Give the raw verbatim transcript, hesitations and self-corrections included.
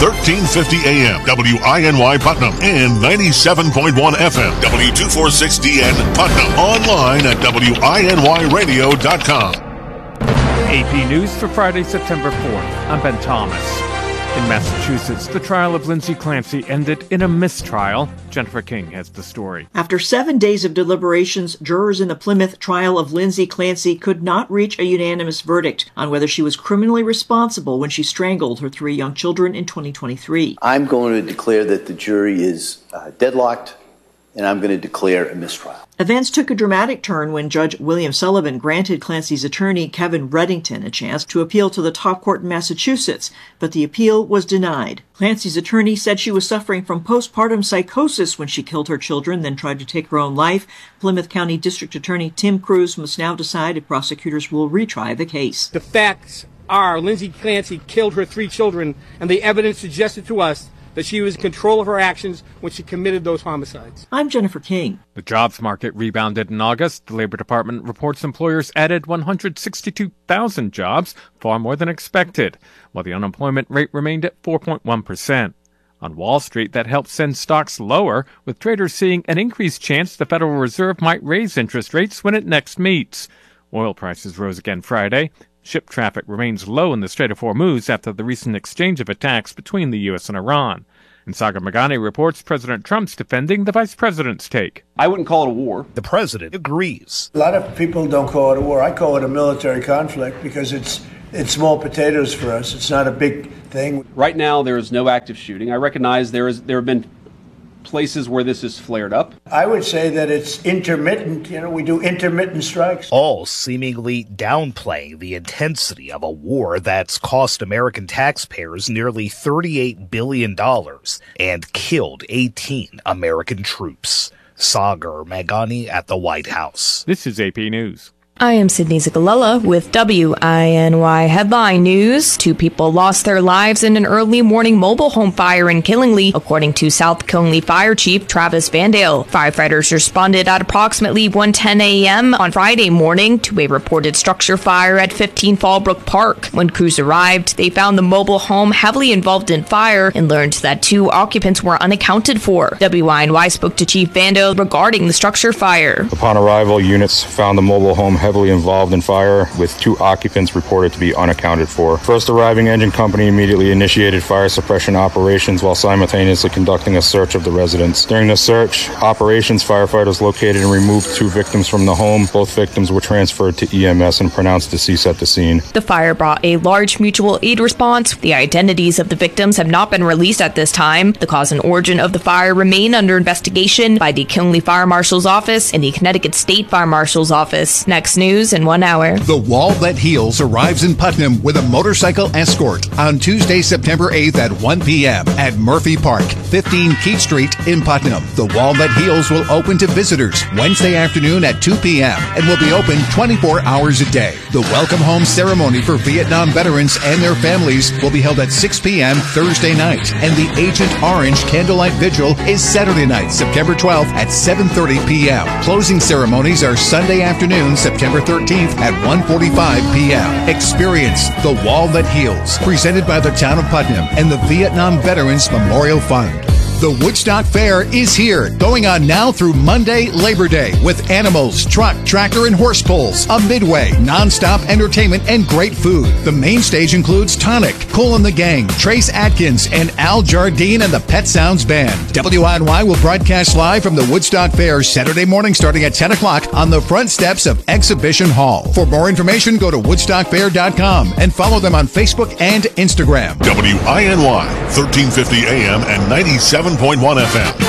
thirteen fifty A M, W I N Y Putnam, and ninety-seven point one F M, W two forty-six D N Putnam. Online at W I N Y radio dot com. A P News for Friday, September fourth. I'm Ben Thomas. In Massachusetts, the trial of Lindsay Clancy ended in a mistrial. Jennifer King has the story. After seven days of deliberations, jurors in the Plymouth trial of Lindsay Clancy could not reach a unanimous verdict on whether she was criminally responsible when she strangled her three young children in twenty twenty-three. I'm going to declare that the jury is uh, deadlocked, and I'm going to declare a mistrial. Events took a dramatic turn when Judge William Sullivan granted Clancy's attorney, Kevin Reddington, a chance to appeal to the top court in Massachusetts, but the appeal was denied. Clancy's attorney said she was suffering from postpartum psychosis when she killed her children, then tried to take her own life. Plymouth County District Attorney Tim Cruz must now decide if prosecutors will retry the case. The facts are Lindsay Clancy killed her three children, and the evidence suggested to us that she was in control of her actions when she committed those homicides. I'm Jennifer King. The jobs market rebounded in August. The Labor Department reports employers added one hundred sixty-two thousand jobs, far more than expected, while the unemployment rate remained at four point one percent. On Wall Street, that helped send stocks lower, with traders seeing an increased chance the Federal Reserve might raise interest rates when it next meets. Oil prices rose again Friday. Ship traffic remains low in the Strait of Hormuz after the recent exchange of attacks between the U S and Iran. And Sagar Meghani reports President Trump's defending the vice president's take. I wouldn't call it a war. The president agrees. A lot of people don't call it a war. I call it a military conflict because it's it's small potatoes for us. It's not a big thing. Right now, there is no active shooting. I recognize there is there have been places where this has flared up. I would say that it's intermittent. You know, we do intermittent strikes. All seemingly downplaying the intensity of a war that's cost American taxpayers nearly thirty-eight billion dollars and killed eighteen American troops. Sagar Meghani at the White House. This is A P News. I am Sydney Zigalella with W I N Y Headline News. Two people lost their lives in an early morning mobile home fire in Killingly, according to South Killingly Fire Chief Travis Vandale. Firefighters responded at approximately one ten a.m. on Friday morning to a reported structure fire at fifteen Fallbrook Park. When crews arrived, they found the mobile home heavily involved in fire and learned that two occupants were unaccounted for. W I N Y spoke to Chief Vandale regarding the structure fire. Upon arrival, units found the mobile home heavily involved in fire, with two occupants reported to be unaccounted for. First arriving engine company immediately initiated fire suppression operations while simultaneously conducting a search of the residence. During the search operations, firefighters located and removed two victims from the home. Both victims were transferred to E M S and pronounced deceased at the scene. The fire brought a large mutual aid response. The identities of the victims have not been released at this time. The cause and origin of the fire remain under investigation by the Killingly Fire Marshal's Office and the Connecticut State Fire Marshal's Office. Next news in one hour. The Wall That Heals arrives in Putnam with a motorcycle escort on Tuesday, September eighth at one p.m. at Murphy Park, fifteen Keat Street in Putnam. The Wall That Heals will open to visitors Wednesday afternoon at two p.m. and will be open twenty-four hours a day. The welcome home ceremony for Vietnam veterans and their families will be held at six p.m. Thursday night, and the Agent Orange Candlelight Vigil is Saturday night, September twelfth at seven thirty p.m. Closing ceremonies are Sunday afternoon, September thirteenth at one forty-five p.m. Experience The Wall That Heals, presented by the Town of Putnam and the Vietnam Veterans Memorial Fund. The Woodstock Fair is here, going on now through Monday, Labor Day, with animals, truck, tractor, and horse pulls, a midway, non-stop entertainment, and great food. The main stage includes Tonic, Kool and the Gang, Trace Atkins, and Al Jardine and the Pet Sounds Band. W I N Y will broadcast live from the Woodstock Fair Saturday morning starting at ten o'clock on the front steps of Exhibition Hall. For more information, go to woodstock fair dot com and follow them on Facebook and Instagram. W I N Y, thirteen fifty A M and ninety-seven point one F M.